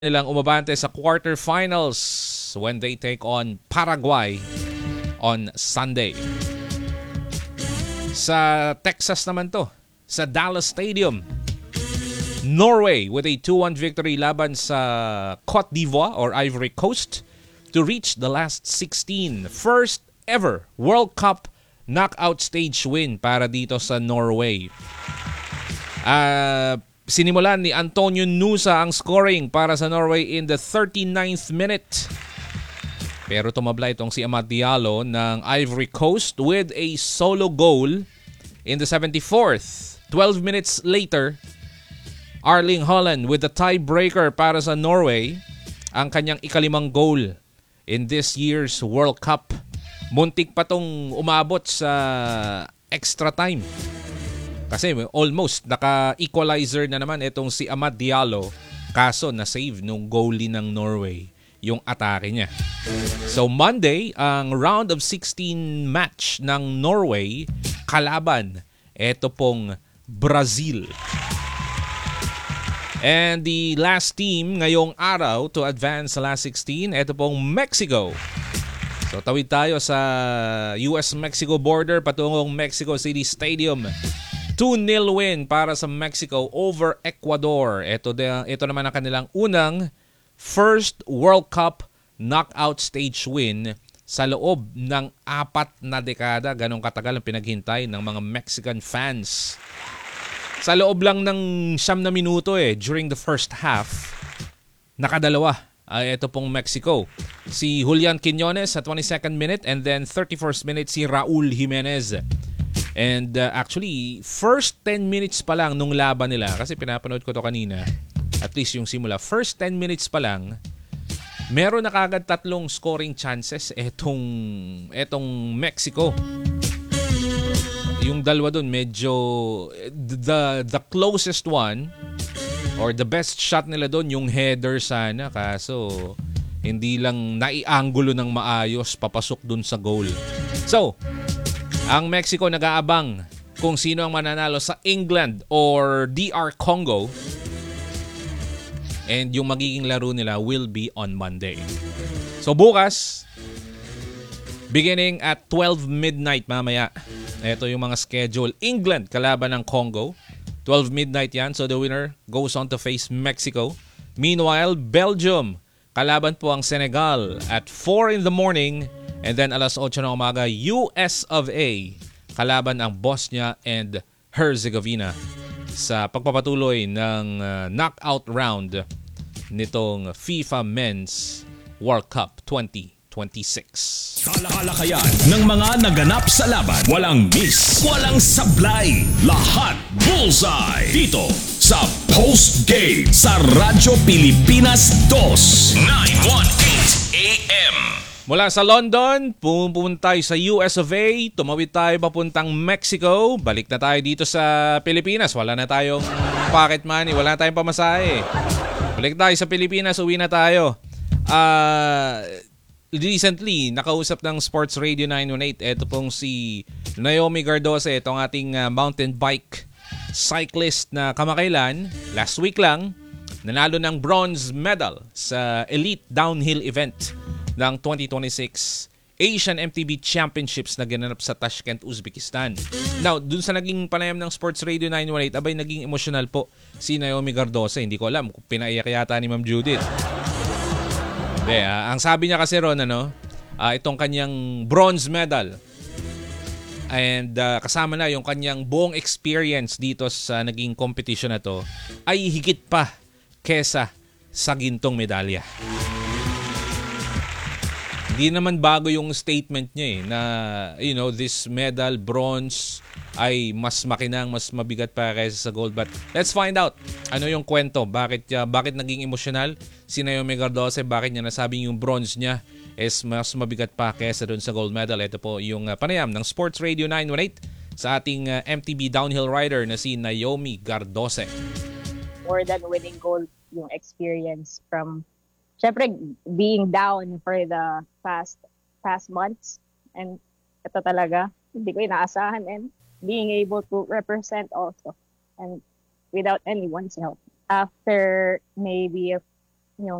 nilang umabante sa quarterfinals when they take on Paraguay on Sunday. Sa Texas naman to, sa Dallas Stadium, Norway with a 2-1 victory laban sa Cote d'Ivoire or Ivory Coast to reach the last 16. First ever World Cup knockout stage win para dito sa Norway. Sinimulan ni Antonio Nusa ang scoring para sa Norway in the 39th minute. Pero tumabla itong si Amad Diallo ng Ivory Coast with a solo goal in the 74th. 12 minutes later, Erling Haaland with the tiebreaker para sa Norway, ang kanyang ikalimang goal in this year's World Cup. Muntik pa tong umabot sa extra time. Kasi almost naka-equalizer na naman itong si Amad Diallo, kaso na-save nung goalie ng Norway yung atake niya. So Monday, ang round of 16 match ng Norway kalaban ito pong Brazil. And the last team ngayong araw to advance sa last 16, ito pong Mexico. So tawid tayo sa US-Mexico border patungong Mexico City Stadium. 2-0 win para sa Mexico over Ecuador. Ito naman ang kanilang unang first World Cup knockout stage win sa loob ng 4 na dekada. Ganong katagal ang pinaghintay ng mga Mexican fans. Sa loob lang ng 9 na minuto during the first half, nakadalawa. Ito pong Mexico. Si Julian Quiñones sa 22nd minute and then 31st minute si Raul Jimenez. And actually, first 10 minutes pa lang nung laban nila, kasi pinapanood ko to kanina, at least yung simula, first 10 minutes pa lang, meron na kagad 3 scoring chances etong Mexico. Yung dalawa dun, medyo the closest one or the best shot nila dun, yung header sana, kaso hindi lang naianggulo ng maayos papasok dun sa goal. So, ang Mexico nag-aabang kung sino ang mananalo sa England or DR Congo. And yung magiging laro nila will be on Monday. So bukas, beginning at 12 midnight mamaya, ito yung mga schedule. England kalaban ng Congo. 12 midnight yan. So the winner goes on to face Mexico. Meanwhile, Belgium kalaban po ang Senegal at 4 in the morning. And then alas 8 ng umaga, US of A kalaban ang Bosnia and Herzegovina sa pagpapatuloy ng knockout round nitong FIFA Men's World Cup 2026. Talakayan ng mga naganap sa laban. Walang miss, walang sablay. Lahat bullseye. Dito sa Post Game sa Radyo Pilipinas 2, 918 AM. Mula sa London, pumunta tayo sa US of A, tumawid tayo papuntang Mexico, balik na tayo dito sa Pilipinas. Wala na tayong pocket money, wala na tayong pamasahe. Balik tayo sa Pilipinas, uwi na tayo. Recently, nakausap ng Sports Radio 918, ito pong si Naomi Gardosa, itong ating mountain bike cyclist na kamakailan, last week lang, nanalo ng bronze medal sa Elite Downhill event ng 2026 Asian MTB Championships na ginanap sa Tashkent, Uzbekistan. Now, dun sa naging panayam ng Sports Radio 918, abay naging emotional po si Naomi Gardosa. Hindi ko alam kung pinaiyak yata ni Ma'am Judith. Hindi, ang sabi niya kasi ron, itong kanyang bronze medal and kasama na yung kanyang buong experience dito sa naging competition na to ay higit pa kesa sa gintong medalya. Hindi naman bago yung statement niya na this medal, bronze, ay mas makinang, mas mabigat pa kaysa sa gold. But let's find out ano yung kwento. Bakit naging emotional si Naomi Gardosa? Bakit niya nasabing yung bronze niya is mas mabigat pa kaysa doon sa gold medal? Ito po yung panayam ng Sports Radio 918 sa ating MTB downhill rider na si Naomi Gardosa. More than winning gold, yung experience from syempre, being down for the past months, and ito talaga, hindi ko inaasahan, and being able to represent also, and without anyone's help. After maybe a